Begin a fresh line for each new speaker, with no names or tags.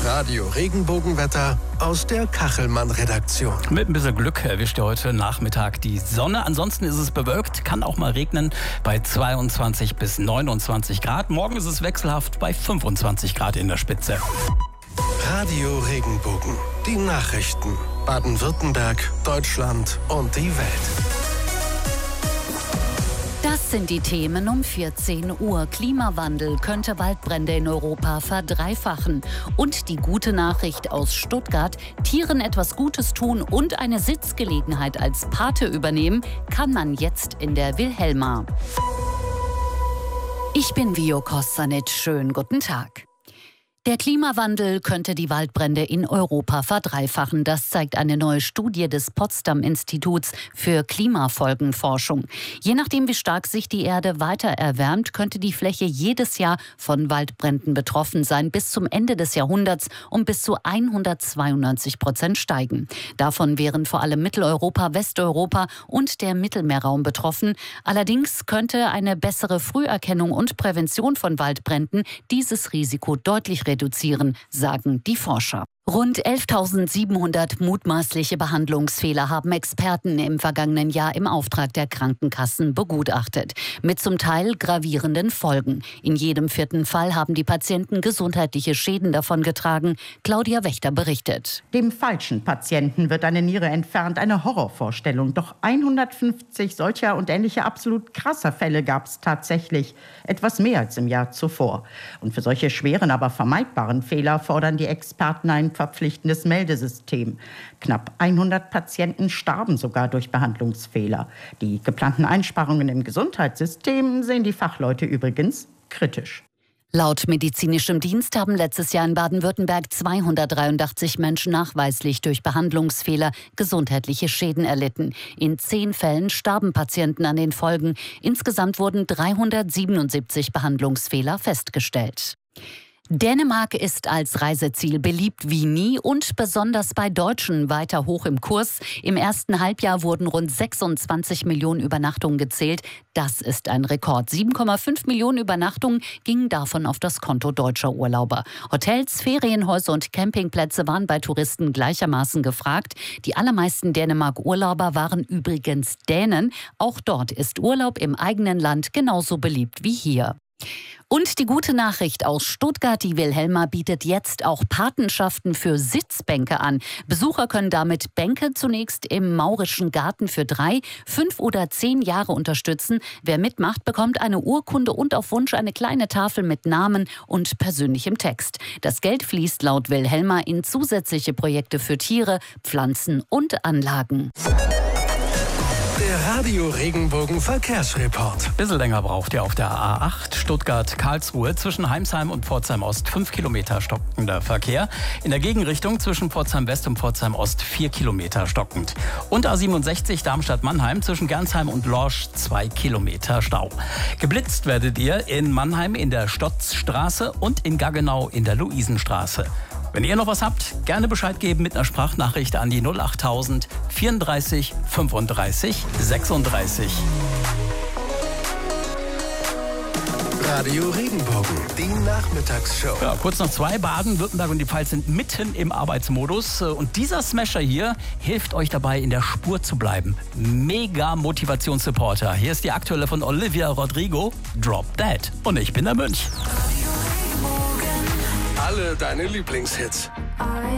Das Radio-Regenbogenwetter aus der Kachelmann-Redaktion.
Mit ein bisschen Glück erwischt ihr heute Nachmittag die Sonne. Ansonsten ist es bewölkt, kann auch mal regnen bei 22 bis 29 Grad. Morgen ist es wechselhaft bei 25 Grad in der Spitze.
Radio-Regenbogen. Die Nachrichten. Baden-Württemberg, Deutschland und die Welt.
Das sind die Themen um 14 Uhr. Klimawandel könnte Waldbrände in Europa verdreifachen. Und die gute Nachricht aus Stuttgart: Tieren etwas Gutes tun und eine Sitzgelegenheit als Pate übernehmen, kann man jetzt in der Wilhelma. Ich bin Vio Kostanic. Schönen guten Tag. Der Klimawandel könnte die Waldbrände in Europa verdreifachen. Das zeigt eine neue Studie des Potsdam-Instituts für Klimafolgenforschung. Je nachdem, wie stark sich die Erde weiter erwärmt, könnte die Fläche jedes Jahr von Waldbränden betroffen sein, bis zum Ende des Jahrhunderts um bis zu 192% steigen. Davon wären vor allem Mitteleuropa, Westeuropa und der Mittelmeerraum betroffen. Allerdings könnte eine bessere Früherkennung und Prävention von Waldbränden dieses Risiko deutlich reduzieren, sagen die Forscher. Rund 11.700 mutmaßliche Behandlungsfehler haben Experten im vergangenen Jahr im Auftrag der Krankenkassen begutachtet. Mit zum Teil gravierenden Folgen. In jedem 4. Fall haben die Patienten gesundheitliche Schäden davongetragen. Claudia Wächter berichtet.
Dem falschen Patienten wird eine Niere entfernt. Eine Horrorvorstellung. Doch 150 solcher und ähnlicher absolut krasser Fälle gab es tatsächlich. Etwas mehr als im Jahr zuvor. Und für solche schweren, aber vermeidbaren Fehler fordern die Experten ein verpflichtendes Meldesystem. Knapp 100 Patienten starben sogar durch Behandlungsfehler. Die geplanten Einsparungen im Gesundheitssystem sehen die Fachleute übrigens kritisch.
Laut medizinischem Dienst haben letztes Jahr in Baden-Württemberg 283 Menschen nachweislich durch Behandlungsfehler gesundheitliche Schäden erlitten. In 10 Fällen starben Patienten an den Folgen. Insgesamt wurden 377 Behandlungsfehler festgestellt. Dänemark ist als Reiseziel beliebt wie nie und besonders bei Deutschen weiter hoch im Kurs. Im ersten Halbjahr wurden rund 26 Millionen Übernachtungen gezählt. Das ist ein Rekord. 7,5 Millionen Übernachtungen gingen davon auf das Konto deutscher Urlauber. Hotels, Ferienhäuser und Campingplätze waren bei Touristen gleichermaßen gefragt. Die allermeisten Dänemark-Urlauber waren übrigens Dänen. Auch dort ist Urlaub im eigenen Land genauso beliebt wie hier. Und die gute Nachricht aus Stuttgart: Die Wilhelma bietet jetzt auch Patenschaften für Sitzbänke an. Besucher können damit Bänke zunächst im Maurischen Garten für 3, 5 oder 10 Jahre unterstützen. Wer mitmacht, bekommt eine Urkunde und auf Wunsch eine kleine Tafel mit Namen und persönlichem Text. Das Geld fließt laut Wilhelma in zusätzliche Projekte für Tiere, Pflanzen und Anlagen.
Der Radio-Regenbogen-Verkehrsreport.
Bisschen länger braucht ihr auf der A8 Stuttgart-Karlsruhe. Zwischen Heimsheim und Pforzheim-Ost 5 Kilometer stockender Verkehr. In der Gegenrichtung zwischen Pforzheim-West und Pforzheim-Ost 4 Kilometer stockend. Und A67 Darmstadt-Mannheim zwischen Gernsheim und Lorsch 2 Kilometer Stau. Geblitzt werdet ihr in Mannheim in der Stotzstraße und in Gaggenau in der Luisenstraße. Wenn ihr noch was habt, gerne Bescheid geben mit einer Sprachnachricht an die 08000 34 35 36.
Radio Regenbogen, die Nachmittagsshow.
Ja, kurz nach 2, Baden-Württemberg und die Pfalz sind mitten im Arbeitsmodus. Und dieser Smasher hier hilft euch dabei, in der Spur zu bleiben. Mega Motivationsreporter. Hier ist die aktuelle von Olivia Rodrigo, Drop Dead. Und ich bin der Mönch.
Alle deine Lieblingshits.